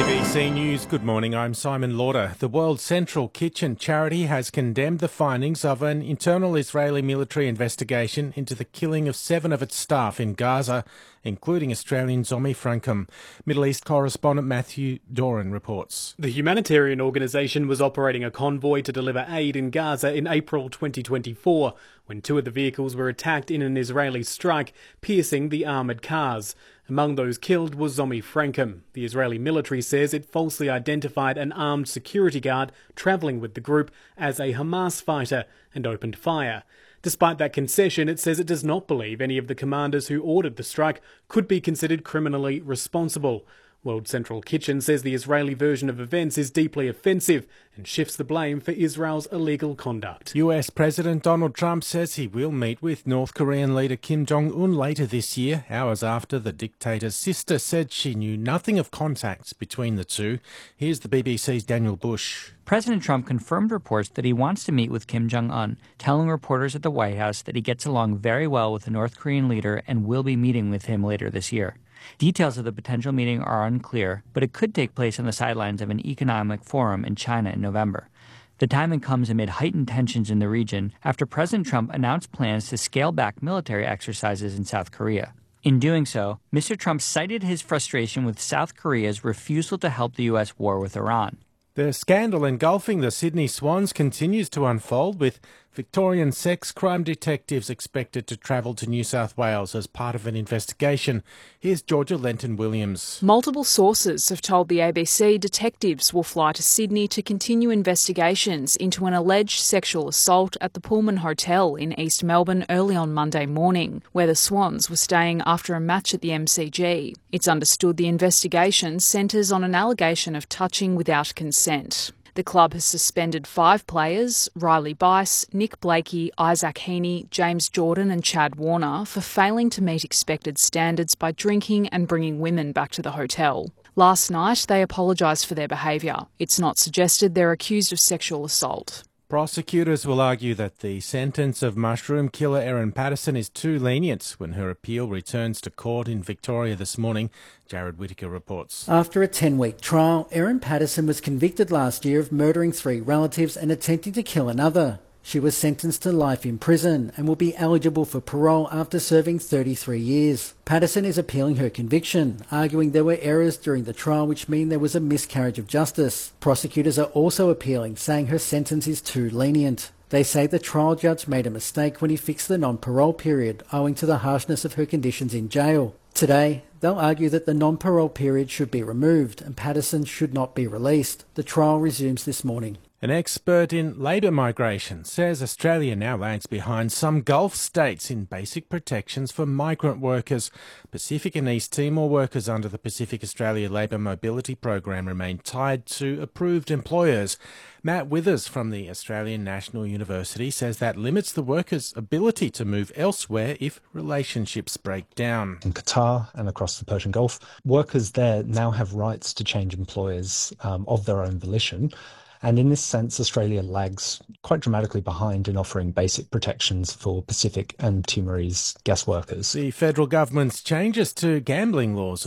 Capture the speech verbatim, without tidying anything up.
A B C News, good morning, I'm Simon Lauder. The World Central Kitchen charity has condemned the findings of an internal Israeli military investigation into the killing of seven of its staff in Gaza, including Australian Zomi Frankum. Middle East correspondent Matthew Doran reports. The humanitarian organisation was operating a convoy to deliver aid in Gaza in April twenty twenty-four, when two of the vehicles were attacked in an Israeli strike, piercing the armoured cars. Among those killed was Zomi Frankum. The Israeli military says it falsely identified an armed security guard travelling with the group as a Hamas fighter and opened fire. Despite that concession, it says it does not believe any of the commanders who ordered the strike could be considered criminally responsible. World Central Kitchen says the Israeli version of events is deeply offensive and shifts the blame for Israel's illegal conduct. U S President Donald Trump says he will meet with North Korean leader Kim Jong-un later this year, hours after the dictator's sister said she knew nothing of contacts between the two. Here's the B B C's Daniel Bush. President Trump confirmed reports that he wants to meet with Kim Jong-un, telling reporters at the White House that he gets along very well with the North Korean leader and will be meeting with him later this year. Details of the potential meeting are unclear, but it could take place on the sidelines of an economic forum in China in November. The timing comes amid heightened tensions in the region after President Trump announced plans to scale back military exercises in South Korea. In doing so, Mister Trump cited his frustration with South Korea's refusal to help the U S war with Iran. The scandal engulfing the Sydney Swans continues to unfold, with Victorian sex crime detectives expected to travel to New South Wales as part of an investigation. Here's Georgia Lenton-Williams. Multiple sources have told the A B C detectives will fly to Sydney to continue investigations into an alleged sexual assault at the Pullman Hotel in East Melbourne early on Monday morning, where the Swans were staying after a match at the M C G. It's understood the investigation centres on an allegation of touching without consent. The club has suspended five players, Riley Bice, Nick Blakey, Isaac Heaney, James Jordan and Chad Warner, for failing to meet expected standards by drinking and bringing women back to the hotel. Last night, they apologised for their behaviour. It's not suggested they're accused of sexual assault. Prosecutors will argue that the sentence of mushroom killer Erin Patterson is too lenient when her appeal returns to court in Victoria this morning. Jared Whittaker reports. After a ten-week trial, Erin Patterson was convicted last year of murdering three relatives and attempting to kill another. She was sentenced to life in prison and will be eligible for parole after serving thirty-three years. Patterson is appealing her conviction, arguing there were errors during the trial which mean there was a miscarriage of justice. Prosecutors are also appealing, saying her sentence is too lenient. They say the trial judge made a mistake when he fixed the non-parole period, owing to the harshness of her conditions in jail. Today, they'll argue that the non-parole period should be removed and Patterson should not be released. The trial resumes this morning. An expert in labour migration says Australia now lags behind some Gulf states in basic protections for migrant workers. Pacific and East Timor workers under the Pacific Australia Labour Mobility Program remain tied to approved employers. Matt Withers from the Australian National University says that limits the workers' ability to move elsewhere if relationships break down. In Qatar and across the Persian Gulf, workers there now have rights to change employers um, of their own volition. And in this sense, Australia lags quite dramatically behind in offering basic protections for Pacific and Timorese guest workers. The federal government's changes to gambling laws